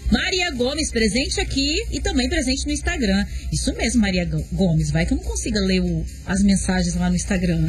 Maria Gomes, presente aqui e também presente no Instagram. Isso mesmo, Maria Gomes. Vai que eu não consiga ler as mensagens lá no Instagram.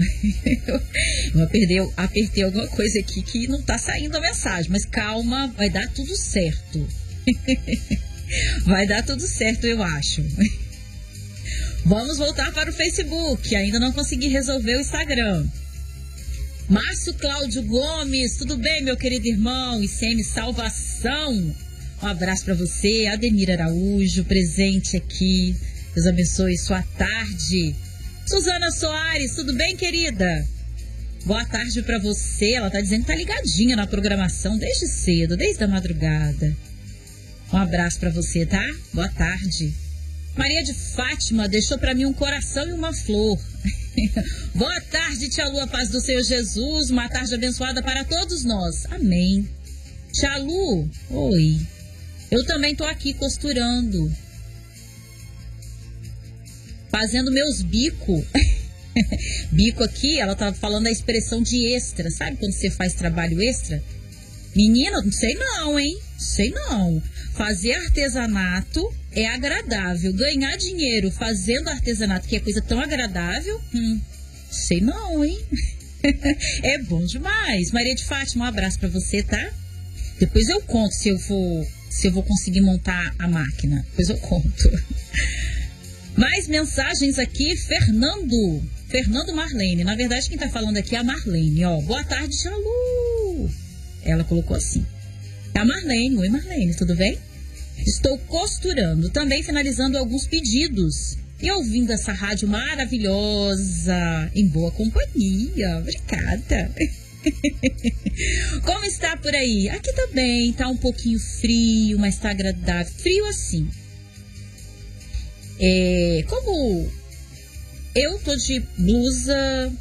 Eu apertei alguma coisa aqui que não tá saindo a mensagem. Mas calma, vai dar tudo certo. Vai dar tudo certo, eu acho. Vamos voltar para o Facebook. Ainda não consegui resolver o Instagram. Márcio Cláudio Gomes, tudo bem, meu querido irmão? ICM Salvação. Um abraço para você. Ademir Araújo, presente aqui. Deus abençoe sua tarde. Suzana Soares, tudo bem, querida? Boa tarde para você. Ela tá dizendo que tá ligadinha na programação desde cedo, desde a madrugada. Um abraço para você, tá? Boa tarde. Maria de Fátima deixou para mim um coração e uma flor. Boa tarde, tia Lu, a paz do Senhor Jesus. Uma tarde abençoada para todos nós. Amém. Tia Lu, oi. Eu também tô aqui costurando. Fazendo meus bicos. Bico aqui, ela tava falando da expressão de extra. Sabe quando você faz trabalho extra? Menina, não sei não, hein? Sei não. Fazer artesanato é agradável. Ganhar dinheiro fazendo artesanato, que é coisa tão agradável, sei não, hein? É bom demais. Maria de Fátima, um abraço pra você, tá? Depois eu conto se eu vou conseguir montar a máquina. Depois eu conto. Mais mensagens aqui, Fernando Marlene. Na verdade, quem tá falando aqui é a Marlene, ó. Boa tarde, Xalu. Ela colocou assim. É a Marlene. Oi, Marlene, tudo bem? Estou costurando, também finalizando alguns pedidos. E ouvindo essa rádio maravilhosa, em boa companhia. Obrigada. Como está por aí? Aqui tá bem, tá um pouquinho frio, mas tá agradável. Frio assim. Como eu tô de blusa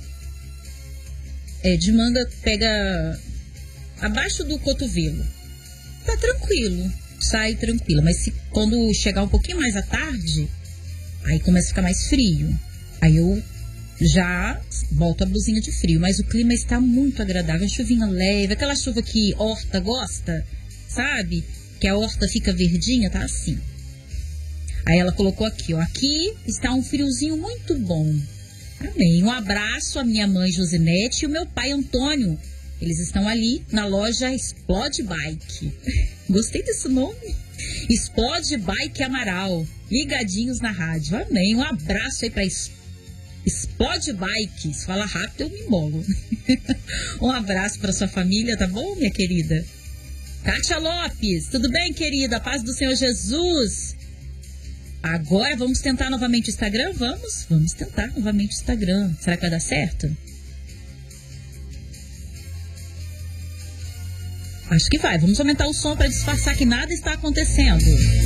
de manga, pega abaixo do cotovelo. Tá tranquilo, sai tranquilo. Mas quando chegar um pouquinho mais à tarde, aí começa a ficar mais frio. Aí eu já boto a blusinha de frio. Mas o clima está muito agradável. A chuvinha leve, aquela chuva que horta gosta, sabe? Que a horta fica verdinha, tá assim. Aí ela colocou aqui, ó. Aqui está um friozinho muito bom. Amém. Um abraço à minha mãe Josinete e o meu pai Antônio. Eles estão ali na loja Explode Bike. Gostei desse nome. Explode Bike Amaral. Ligadinhos na rádio. Amém. Um abraço aí para Explode Bike. Se fala rápido, eu me embolo. Um abraço para sua família, tá bom, minha querida? Kátia Lopes. Tudo bem, querida? A paz do Senhor Jesus. Agora vamos tentar novamente o Instagram? Vamos tentar novamente o Instagram. Será que vai dar certo? Acho que vai. Vamos aumentar o som para disfarçar que nada está acontecendo.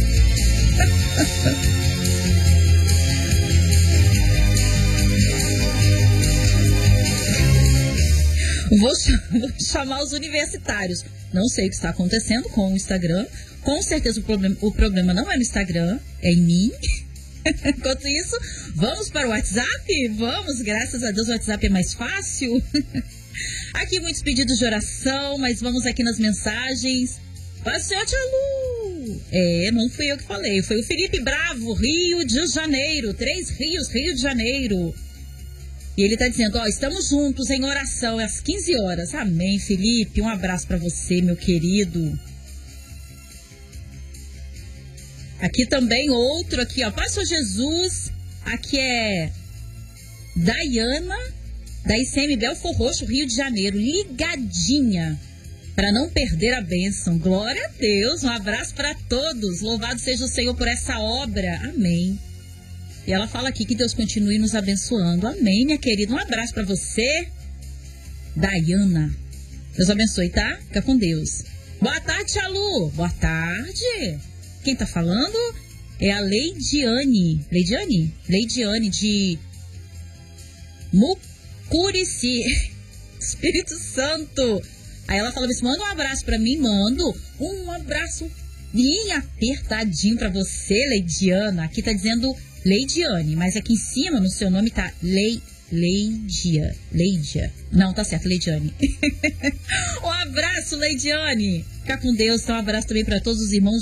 Vou chamar os universitários. Não sei o que está acontecendo com o Instagram. Com certeza o problema não é no Instagram, é em mim. Enquanto isso, vamos para o WhatsApp? Vamos, graças a Deus o WhatsApp é mais fácil. Aqui muitos pedidos de oração, mas vamos aqui nas mensagens. Pastor Tia Lu. Não fui eu que falei, foi o Felipe Bravo, Rio de Janeiro. 3 Rios, Rio de Janeiro. E ele tá dizendo, estamos juntos em oração às 15 horas. Amém, Felipe. Um abraço para você, meu querido. Aqui também outro aqui, ó. Pastor Jesus. Aqui é Dayana, da ICM Belfor Roxo, Rio de Janeiro. Ligadinha para não perder a bênção. Glória a Deus. Um abraço para todos. Louvado seja o Senhor por essa obra. Amém. E ela fala aqui que Deus continue nos abençoando. Amém, minha querida. Um abraço para você, Dayana. Deus abençoe, tá? Fica com Deus. Boa tarde, Xalu. Boa tarde. Quem tá falando é a Leidiane. Leidiane de Mucurici, Espírito Santo. Aí ela fala assim, manda um abraço pra mim. Mando um abraço bem apertadinho pra você, Leidiana. Aqui tá dizendo Leidiane, mas aqui em cima no seu nome tá Leidia. Não, tá certo, Leidiane. Um abraço, Leidiane. Fica com Deus. Então, um abraço também pra todos os irmãos